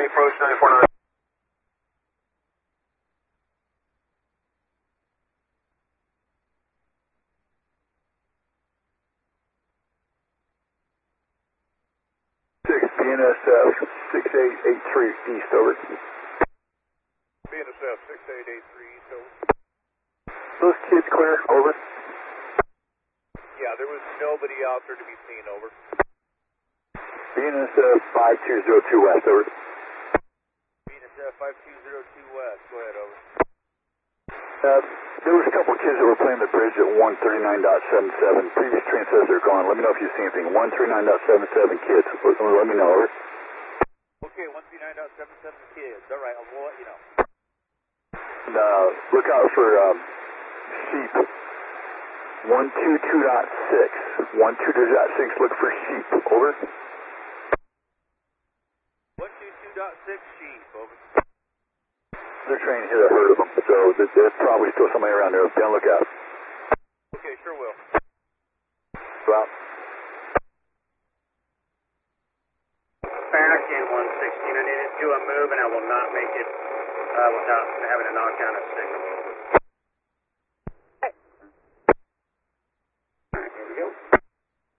approach 949. BNSF 6883 East, over. BNSF 6883 East, over. Those kids clear, over. Yeah, there was nobody out there to be seen, over. BNSF 5202 West, over. BNSF 5202 West, go ahead, over. There was a couple of kids that were playing the bridge at 139.77. Previous train says they're gone. Let me know if you see anything. 139.77 kids. Let me know, over. Okay, 139.77 kids. All right, I'll let you know. Look out for sheep. 122.6. 122.6, look for sheep. Over. 122.6 sheep, over. They're trained here, I heard of them, so there's probably still somebody around there. Be on the lookout. Okay, sure will. Well. American 116, I need to do a move and I will not make it without having a knockdown at signal.